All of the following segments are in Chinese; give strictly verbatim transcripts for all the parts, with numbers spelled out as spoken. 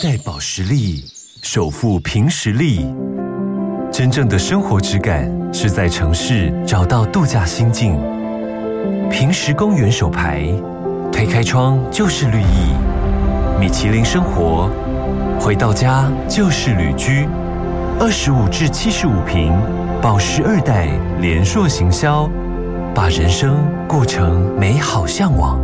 盖宝实力，守护凭实力。真正的生活质感是在城市找到度假心境。凭实公园手牌，推开窗就是绿意。米其林生活，回到家就是旅居。二十五至七十五平，宝石二代联硕行销，把人生过成美好向往。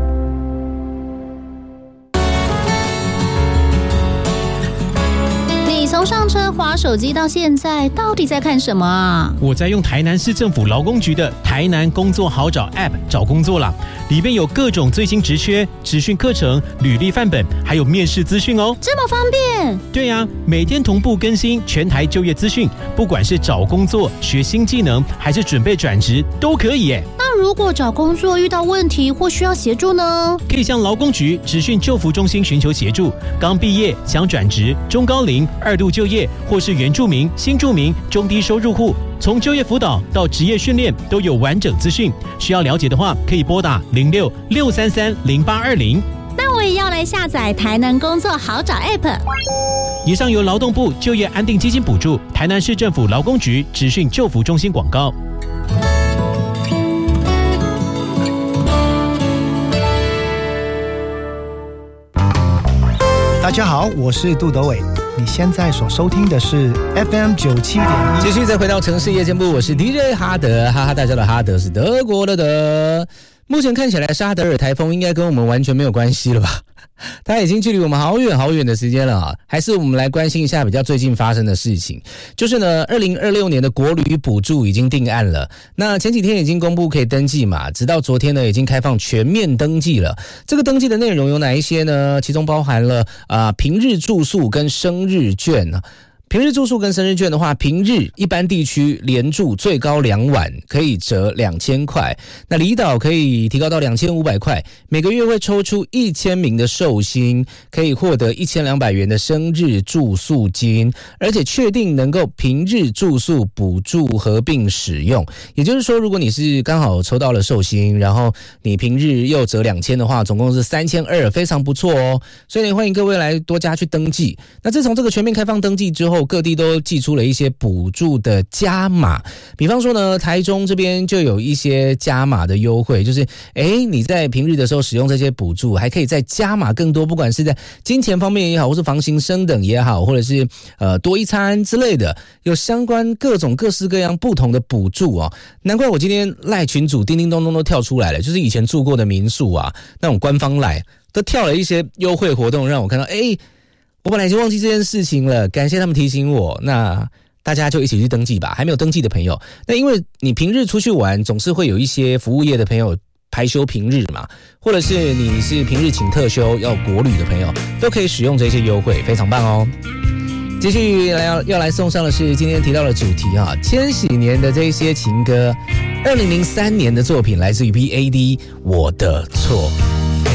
从上车滑手机到现在，到底在看什么啊？ 我在用台南市政府劳工局的台南工作好找 App 找工作啦，里面有各种最新职缺、职训课程、履历范本，还有面试资讯哦。 这么方便？ 对呀、啊，每天同步更新全台就业资讯，不管是找工作、学新技能，还是准备转职，都可以耶。 那如果找工作遇到问题或需要协助呢？ 可以向劳工局职训就服中心寻求协助。刚毕业想转职、中高龄、二度就业，或是原住民、新住民、中低收入户，从就业辅导到职业训练都有完整资讯。需要了解的话，可以拨打零六六三三零八二零。 那我也要来下载台南工作好找 App。 以上由劳动部就业安定基金补助，台南市政府劳工局职训就服中心广告。 大家好，我是杜德伟。你现在所收听的是 F M 九七点一。 继续再回到城市夜间部，我是 D J 哈德，哈哈大家的哈德是德国的德。目前看起来沙德尔台风应该跟我们完全没有关系了吧？它已经距离我们好远好远的时间了啊！还是我们来关心一下比较最近发生的事情，就是呢，二零二六年的国旅补助已经定案了。那前几天已经公布可以登记嘛，直到昨天呢，已经开放全面登记了。这个登记的内容有哪一些呢？其中包含了啊、呃、平日住宿跟生日券啊。平日住宿跟生日券的话，平日一般地区连住最高两晚可以折两千块，那离岛可以提高到两千五百块，每个月会抽出一千名的寿星，可以获得一千两百元的生日住宿金，而且确定能够平日住宿补助合并使用。也就是说，如果你是刚好抽到了寿星，然后你平日又折两千的话，总共是三千二，非常不错哦。所以欢迎各位来多加去登记。那自从这个全面开放登记之后，各地都祭出了一些补助的加码，比方说呢，台中这边就有一些加码的优惠，就是诶你在平日的时候使用这些补助，还可以再加码更多，不管是在金钱方面也好，或是房型升等也好，或者是呃多一餐之类的，有相关各种各式各样不同的补助哦。难怪我今天赖群组叮叮咚咚都跳出来了，就是以前住过的民宿啊，那种官方赖都跳了一些优惠活动，让我看到诶我本来已经忘记这件事情了，感谢他们提醒我。那大家就一起去登记吧，还没有登记的朋友，那因为你平日出去玩，总是会有一些服务业的朋友排休平日嘛，或者是你是平日请特休要国旅的朋友，都可以使用这些优惠，非常棒哦。继续要要来送上的是今天提到的主题啊，千禧年的这些情歌，二零零三年的作品来自于 P A D 我的错。